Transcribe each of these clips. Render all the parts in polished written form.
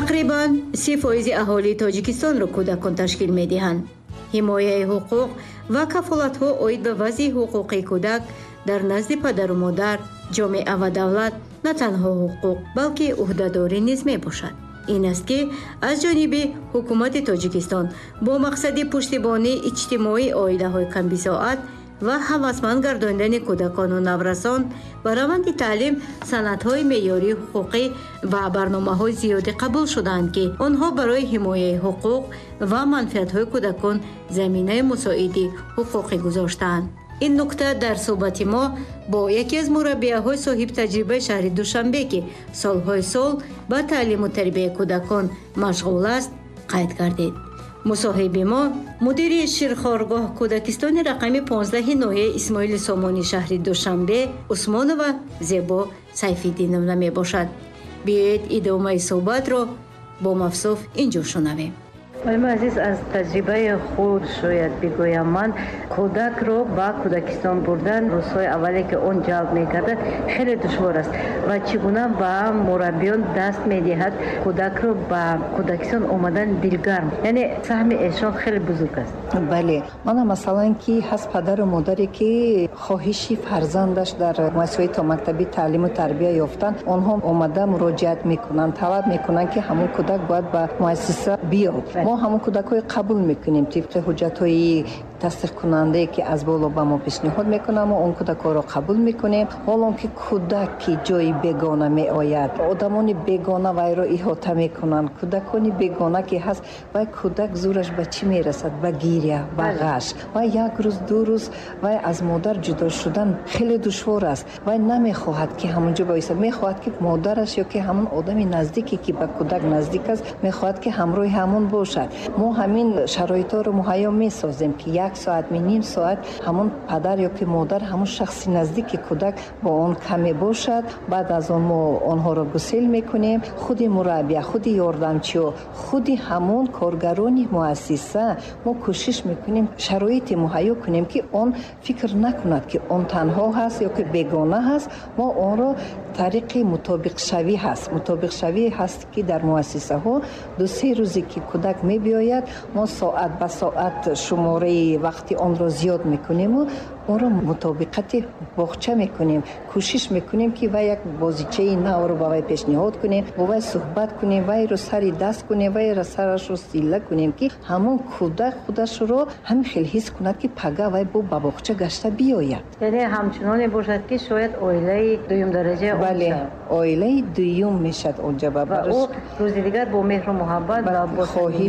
тақрибан 30% аҳолии Тоҷикистонро кӯдакон ташкил медиҳанд. ҳимояи ҳуқуқ ва кафолатҳо оид ба вазъи ҳуқуқи кӯдак дар назди падару модар, ҷомеа ва давлат на танҳо ҳуқуқ, балки уҳдадорӣ низ мебошад. ин аст ки аз ҷониби ҳукумати Тоҷикистон бо мақсади пуштибонии иҷтимоии оилаҳои камбисоат ва ҳавасманд гардонидани кӯдакону наврасон ба раванди таълим санадҳои меъёрии ҳуқуқӣ ва барномаҳои зиёде қабул шуданд, ки онҳо барои ҳимояи ҳуқуқ ва манфиатҳои кӯдакон заминаи мусоиди ҳуқуқӣ гузоштаанд. ин нукта дар суҳбати мо бо яке аз мураббияҳои соҳибтаҷрибаи шаҳри Душанбе, ки солҳои сол ба таълиму тарбияи кӯдакон машғул аст, қайд гардид. мусоҳиби мо мудири ширхоргоҳ кӯдакистони рақами 15 ноҳияи Исмоили Сомонӣ шаҳри Душанбе Усмонова Зебо Сайфиддиновна мебошад. биёед идомаи суҳбатро бо Мавсуф ин ҷо шунавем. Олима азиз, аз таҷрибаи худ шояд бигӯям, ман кӯдакро ба кӯдакистон бурдан рӯзҳои аввале ки он ҷалб мекардад хеле душвор аст ва чӣ гуна ба мураббиён даст медиҳад кӯдакро ба кӯдакистон омадан дилгарм, яъне саҳми эшон хеле бузург аст. бале, мана масалан ки ҳаст падару модаре ки хоҳиши фарзандаш дар муассисаҳои томактаби таълиму тарбия ёфтан, онҳо омада муроҷиат мекунанд, талаб мекунанд ки ҳамон кӯдак бояд ба муассиса биёд. мо ҳамон кӯдакҳои қабул мекунем тибқи ҳуҷҷатҳои тасдиқкунандае ки аз боло ба мо пешниҳод мекунад, мо он кӯдакҳоро қабул мекунем. ҳолон ки кӯдак ки ҷои бегона меояд, одамони бегона вайро иҳота мекунанд, кӯдакони бегона ки ҳаст, вай кӯдак зураш ба чӣ мерасад? Ба гиря, ба ғаш. вай як рӯз ду рӯз вай аз модар ҷудо шудан хеле душвор аст. вай намехоҳад ки ҳамонҷо баистад, мехоҳад ки модараш ё ки ҳамон одами наздике ки ба кӯдак наздик аст мехоҳад ки ҳамроҳи ҳамон бошад. мо ҳамин шароитҳоро муҳайё месозем ки 1 соат ним соат ҳамон падар ё ки модар ҳамон шахси наздики кӯдак бо он каме бошад. баъд аз он мо онҳоро гусел мекунем. худи мураббия, худи ёрдамчиё, худи ҳамон коргарони муассиса мо кӯшиш мекунем шароити муҳайё кунем ки он фикр накунад ки он танҳо ҳаст ё ки бегона ҳаст. мо онро тариқи мутобиқшавӣ ҳаст. мутобиқшавӣ ҳаст ки дар муассисаҳо 2-3 рӯзе ки кӯдак мебиёяд, мо соат ба соат шумораи вақти онро зиёд мекунему онро мутобиқати боғча мекунем. кӯшиш мекунем ки вай як бозичаи навро ба вай пешниҳод кунем, бо вай суҳбат кунем, вайро сари даст кунем, вайро сарашро силла кунем ки ҳамон кӯдак худашро ҳамин хел ҳис кунад ки пага вай бо ба боғча гашта биёяд. яъне ҳамчуноне бошад ки шояд оилаи дуюм дараҷа. бале, оилаи дуюм мешад онҷа ба бараш. ва ӯ рӯзи дигар бо меҳру муҳаббат ва бо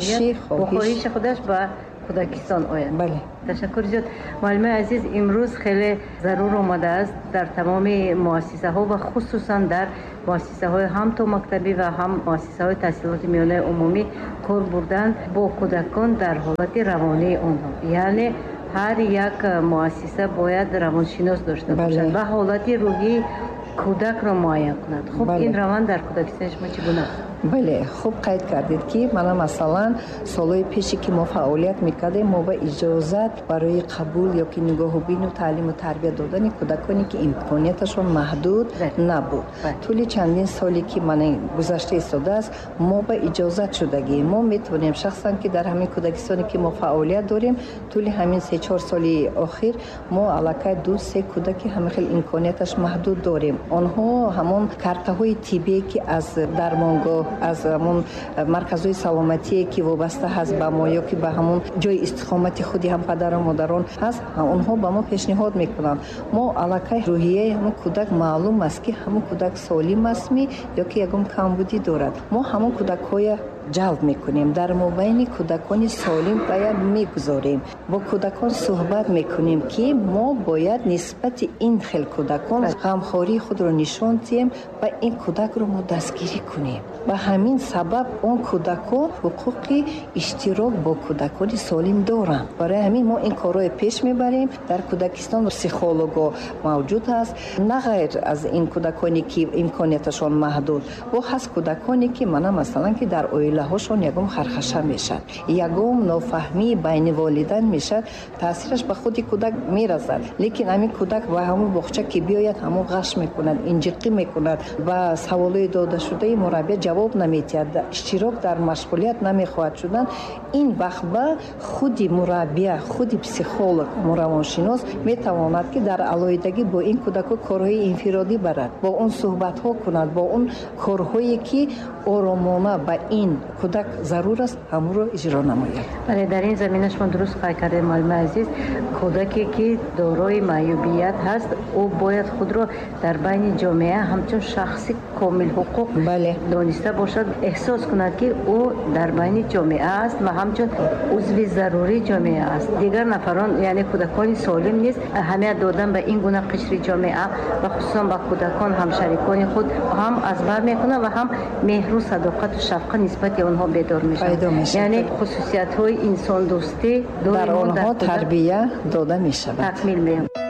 хоҳиши худаш ба кӯдакистон ояд. бале, ташаккур зиёд. муаллимаи азиз, имрӯз хеле зарур омадааст дар тамоми муассисаҳо ва хусусан дар муассисаҳои ҳам томактабӣ ва ҳам муассисаҳои таҳсилоти миёнаи умумӣ кор бурдан бо кӯдакон дар ҳолати равонии онҳо. яъне ҳар як муассиса бояд равоншинос дошта бошад ва ҳолати рӯҳии кӯдакро муайян кунад. хуб, ин раванд дар кӯдакистони шумо чӣ гуна аст? бале, хуб қайд кардед ки мана масалан солҳои пеше ки мо фаъолият мекардем, мо ба иҷозат барои қабул ё ки нигоҳубину таълиму тарбия додани кӯдаконе ки имконияташон маҳдуд набуд. тӯли чандин соле ки мана гузашта истодааст, мо ба иҷозат шудагӣ мо метавонем шахсан ки дар ҳамин кӯдакистоне ки мо фаъолият дорем, тӯли ҳамин 3-4 соли охир мо аллакай 2-3 кӯдаки ҳамин хел имконияташ маҳдуд дорем. онҳо ҳамон картаҳои тиббие ки аз дармонгоҳ, аз ҳамон марказҳои саломатие ки вобаста ҳаст ба мо ё ки ба ҳамон ҷои истиқомати худи ҳам падару модарон ҳаст, онҳо ба мо пешниҳод мекунанд. мо аллакай рӯҳияи ҳамон кӯдак маълум аст ки ҳамон кӯдак солим астми ё ки ягон камбудӣ дорад. мо ҳамон кӯдакҳоя ҷалб мекунем, дар мобайни кӯдакони солим бояд мегузорем, бо кӯдакон суҳбат мекунем ки мо бояд нисбати ин хел кӯдакон ғамхории худро нишон диҳем ва ин кӯдакро мо дастгирӣ кунем. ба ҳамин сабаб он кӯдакҳо ҳуқуқи иштирок бо кӯдакони солим доранд. барои ҳамин мо ин корро пеш мебарем. дар кӯдакистон психолого мавҷуд аст, на ғайр аз ин кӯдаконе ки имконияташон маҳдуд. бо ҳаст кӯдаконе ки мана масалан ки дар оила оилаҳошон ягон хархаша мешад, ягон нофаҳмӣ байни волидайн мешад, таъсираш ба худи кӯдак меразад. лекин ҳамин кӯдак ба ҳамун боғча ки биёяд ҳамун ғаш мекунад, инҷиқӣ мекунад, ба саволои додашудаи мураббия ҷавоб наметиҳад, иштирок дар машғулият намехоҳад шудан, ин вақт ба худи мураббия, худи психолог, равоншинос метавонад ки дар алоҳидагӣ бо ин кӯдакҳо корҳои инфиродӣ барад, бо он суҳбатҳо кунад, бо он корҳое ки оромона ба ин кӯдак зарур аст ҳамонро иҷро намояд. бале дар ин замина шумо дуруст қайд кардем маълума азиз, кӯдаке ки дорои маъюбият ҳаст ӯ бояд худро дар байни ҷомеа ҳамчун шахси комил ҳуқуқ дониста бошад, эҳсос кунад ки ӯ дар байни ҷомеа аст ва ҳамчун узви зарурии ҷомеа аст. дигар нафарон яъне кӯдакони солим низ аҳамият додан ба ин гуна қишри ҷомеа ва хусусан ба кӯдакон ҳамшарикони худ ҳам аз бар мекунад ва ҳам меҳру садоқату шафқат нисбати онҳо бедор мешавад. яъне хусусиятҳои инсондӯстӣ дар онҳо тарбия дода мешавад. такмил меёбад.